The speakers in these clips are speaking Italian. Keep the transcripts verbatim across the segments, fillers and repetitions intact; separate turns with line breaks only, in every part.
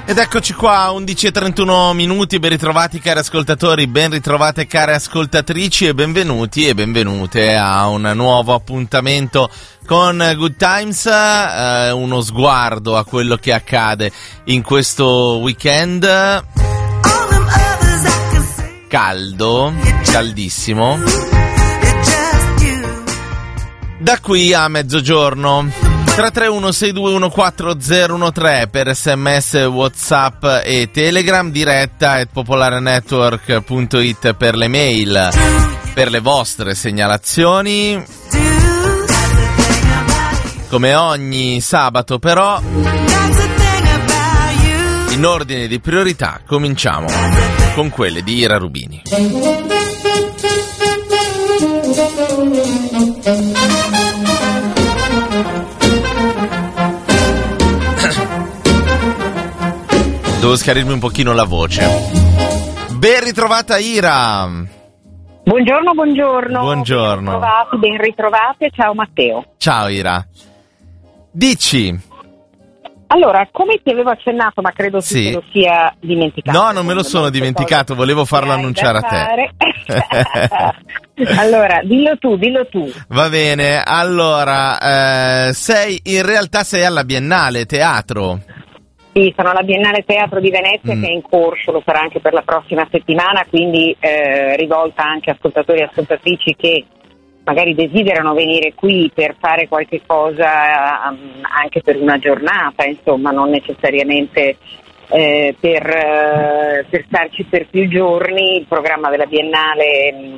Ed eccoci qua, undici e trentuno minuti, ben ritrovati cari ascoltatori, ben ritrovate care ascoltatrici e benvenuti e benvenute a un nuovo appuntamento con Good Times, eh, uno sguardo a quello che accade in questo weekend caldo, caldissimo, da qui a mezzogiorno. tre tre uno sei due uno quattro zero uno tre per sms, whatsapp e telegram, diretta at popolarenetwork punto it per le mail, per le vostre segnalazioni. Come ogni sabato però, in ordine di priorità, cominciamo con quelle di Ira Rubini. Devo schiarirmi un pochino la voce. Ben ritrovata Ira.
Buongiorno, buongiorno.
Buongiorno.
Ben ritrovati, ben ritrovate. Ciao Matteo.
Ciao Ira. Dici.
Allora, come ti avevo accennato, ma credo
sì.
che lo sia dimenticato.
No, non me lo sono dimenticato, volevo farlo annunciare a te.
Allora, dillo tu, dillo tu.
Va bene, allora, eh, sei, in realtà sei alla Biennale Teatro.
Sì, sono alla Biennale Teatro di Venezia mm. che è in corso, lo sarà anche per la prossima settimana, quindi eh, rivolta anche a ascoltatori e ascoltatrici che magari desiderano venire qui per fare qualche cosa um, anche per una giornata, insomma, non necessariamente eh, per, eh, per starci per più giorni. Il programma della Biennale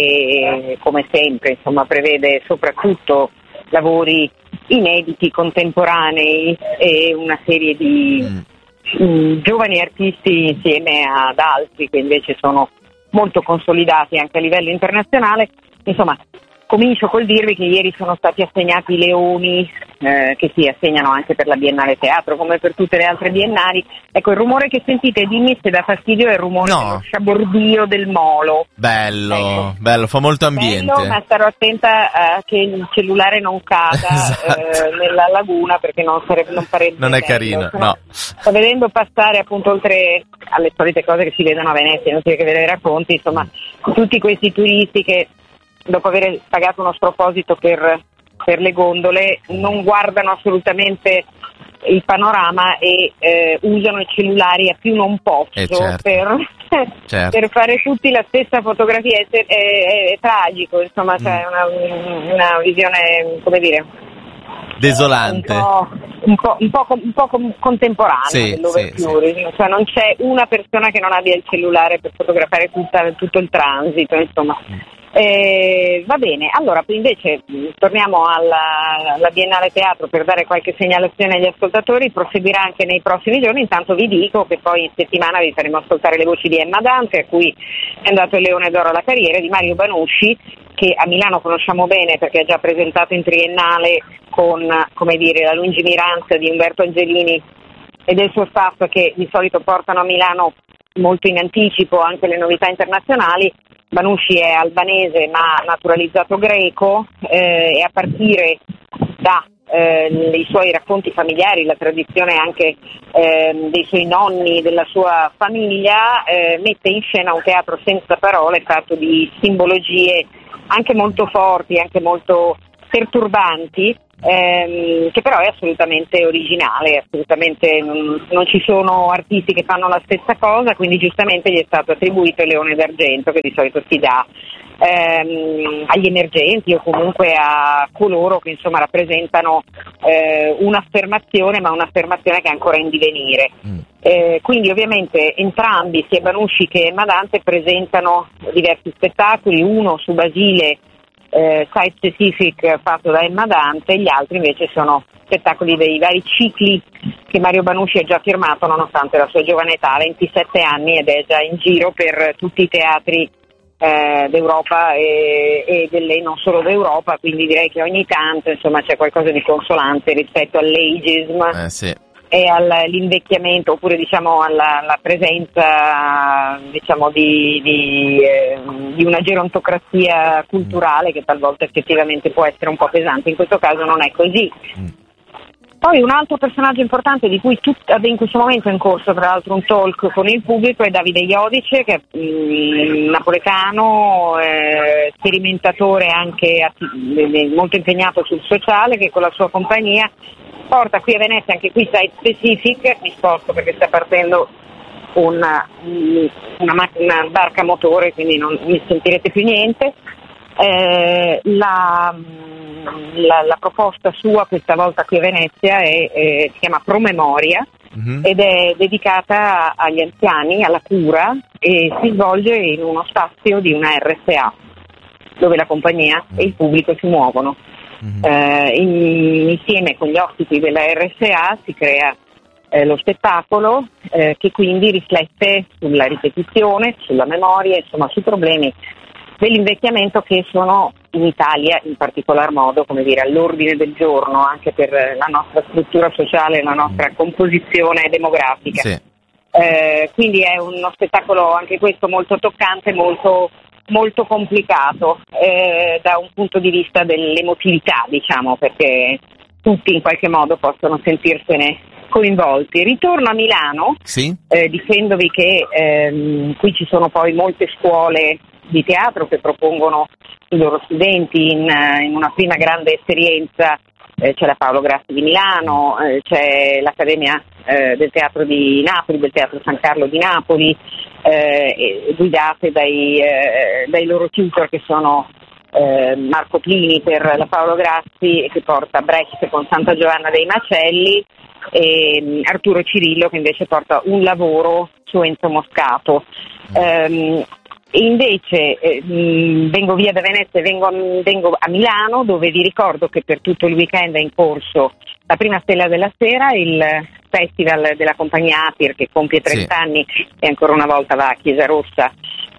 che, come sempre, insomma, prevede soprattutto lavori inediti, contemporanei e una serie di mm. mh, giovani artisti insieme ad altri che invece sono molto consolidati anche a livello internazionale. Insomma, comincio col dirvi che ieri sono stati assegnati i leoni eh, che si assegnano anche per la Biennale Teatro come per tutte le altre biennali. Ecco, il rumore che sentite di me se dà fastidio è il rumore
no.
dello sciabordio del molo.
Bello,
ecco.
bello, fa molto ambiente.
Bello, ma starò attenta a che il cellulare non cada
esatto.
eh, nella laguna, perché non, sarebbe, non farebbe
non è
bello.
carino,
Sono,
no.
Sto vedendo passare, appunto, oltre alle solite cose che si vedono a Venezia, inutile che ve le racconti, insomma, tutti questi turisti che dopo aver pagato uno sproposito per, per le gondole non guardano assolutamente il panorama e eh, usano i cellulari a più non posso
eh certo.
per,
certo.
per fare tutti la stessa fotografia. È, è, è, è tragico, insomma, mm. c'è una, una visione, come dire,
desolante,
un po', un po', un po', un po' contemporanea
sì,
dell'overflow,
sì, sì.
Cioè non c'è una persona che non abbia il cellulare per fotografare tutta, tutto il transito, insomma. Mm. Eh, va bene, allora invece torniamo alla, alla Biennale Teatro per dare qualche segnalazione agli ascoltatori. Proseguirà anche nei prossimi giorni. Intanto vi dico che poi in settimana vi faremo ascoltare le voci di Emma Dante, a cui è andato il Leone d'Oro alla carriera, di Mario Banusci, che a Milano conosciamo bene perché ha già presentato in triennale con, come dire, la lungimiranza di Umberto Angelini e del suo staff, che di solito portano a Milano molto in anticipo anche le novità internazionali. Banusci è albanese ma naturalizzato greco eh, e a partire da eh, i suoi racconti familiari, la tradizione anche eh, dei suoi nonni, della sua famiglia, eh, mette in scena un teatro senza parole fatto di simbologie anche molto forti, anche molto perturbanti, ehm, che però è assolutamente originale, assolutamente non, non ci sono artisti che fanno la stessa cosa, quindi giustamente gli è stato attribuito il Leone d'Argento, che di solito si dà ehm, agli emergenti o comunque a coloro che insomma rappresentano eh, un'affermazione, ma un'affermazione che è ancora in divenire. Mm. Eh, quindi ovviamente entrambi, sia Banusci che Emma Dante, presentano diversi spettacoli, uno su Basile, Eh, site specific fatto da Emma Dante, gli altri invece sono spettacoli dei vari cicli che Mario Banusci ha già firmato nonostante la sua giovane età, ventisette anni, ed è già in giro per tutti i teatri eh, d'Europa e, e delle, non solo d'Europa, quindi direi che ogni tanto insomma c'è qualcosa di consolante rispetto all'ageism.
Eh, sì.
E all'invecchiamento, oppure diciamo alla, alla presenza diciamo di, di, eh, di una gerontocrazia culturale che talvolta effettivamente può essere un po' pesante. In questo caso non è così. Poi un altro personaggio importante di cui tut- in questo momento è in corso tra l'altro un talk con il pubblico è Davide Iodice, che è mh, napoletano, eh, sperimentatore anche atti- molto impegnato sul sociale, che con la sua compagnia porta qui a Venezia, anche qui Site Specific, mi sposto perché sta partendo una, una, macchina, una barca a motore, quindi non mi sentirete più niente. Eh, la, la, la proposta sua questa volta qui a Venezia è, è, si chiama Promemoria, mm-hmm. ed è dedicata agli anziani, alla cura, e si svolge in uno spazio di una R S A dove la compagnia mm-hmm. e il pubblico si muovono. Mm-hmm. Eh, in, insieme con gli ospiti della R S A si crea eh, lo spettacolo eh, che quindi riflette sulla ripetizione, sulla memoria, insomma sui problemi dell'invecchiamento che sono in Italia in particolar modo, come dire, all'ordine del giorno anche per la nostra struttura sociale e la nostra composizione demografica.
Sì.
Eh, quindi è uno spettacolo anche questo molto toccante, molto molto complicato eh, da un punto di vista dell'emotività, diciamo, perché tutti in qualche modo possono sentirsene coinvolti. Ritorno a Milano,
sì. eh,
dicendovi che ehm, qui ci sono poi molte scuole di teatro che propongono i loro studenti in, in una prima grande esperienza. Eh, c'è la Paolo Grassi di Milano, eh, c'è l'Accademia eh, del Teatro di Napoli, del Teatro San Carlo di Napoli, eh, guidate dai, eh, dai loro tutor che sono eh, Marco Plini per la Paolo Grassi, che porta Brecht con Santa Giovanna dei Macelli, e um, Arturo Cirillo che invece porta Un lavoro su Enzo Moscato. Um, Invece eh, mh, vengo via da Venezia e vengo, vengo a Milano, dove vi ricordo che per tutto il weekend è in corso la prima stella della sera, il festival della compagnia Apir che compie trenta sì. anni e ancora una volta va a Chiesa Rossa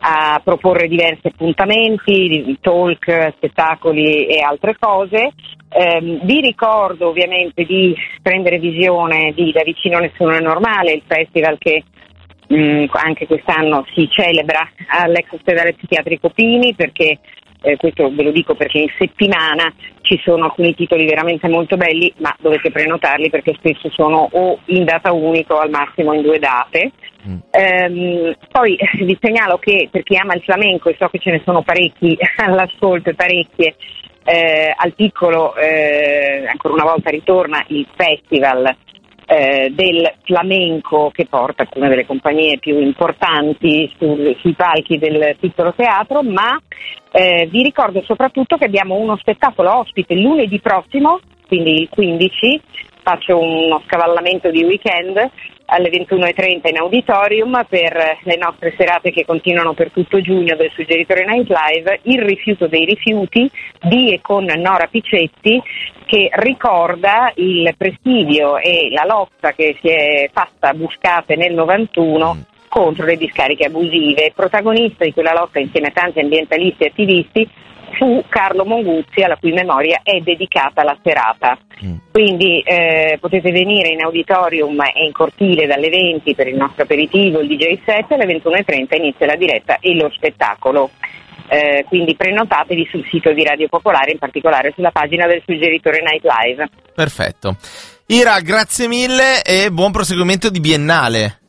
a proporre diversi appuntamenti, talk, spettacoli e altre cose. Eh, vi ricordo ovviamente di prendere visione di Da vicino nessuno è normale, il festival che Mm, anche quest'anno si celebra all'ex ospedale psichiatrico Pini, perché eh, questo ve lo dico perché in settimana ci sono alcuni titoli veramente molto belli, ma dovete prenotarli perché spesso sono o in data unico o al massimo in due date. Mm. Ehm, poi vi segnalo che per chi ama il flamenco, e so che ce ne sono parecchi all'ascolto e parecchie, eh, al piccolo eh, ancora una volta ritorna il festival Eh, del flamenco che porta alcune delle compagnie più importanti sul, sui palchi del piccolo teatro, ma eh, vi ricordo soprattutto che abbiamo uno spettacolo ospite lunedì prossimo, quindi il quindici, faccio uno scavallamento di weekend alle ventuno e trenta in auditorium per le nostre serate che continuano per tutto giugno del Suggeritore Night Live, Il rifiuto dei rifiuti di e con Nora Picetti, che ricorda il presidio e la lotta che si è fatta a Buscate nel novantuno contro le discariche abusive. Protagonista di quella lotta insieme a tanti ambientalisti e attivisti fu Carlo Monguzzi, alla cui memoria è dedicata la serata. Mm. Quindi eh, potete venire in auditorium e in cortile dalle venti per il nostro aperitivo, il D J set, alle ventuno e trenta inizia la diretta e lo spettacolo. Eh, quindi prenotatevi sul sito di Radio Popolare, in particolare sulla pagina del Suggeritore Night Live.
Perfetto. Ira, grazie mille e buon proseguimento di Biennale.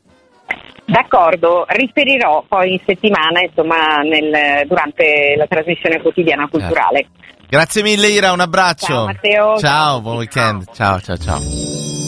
D'accordo, riferirò poi in settimana, insomma, nel, durante la trasmissione quotidiana culturale.
Grazie mille Ira, un abbraccio.
Ciao Matteo.
Ciao, buon weekend. Ciao, ciao, ciao.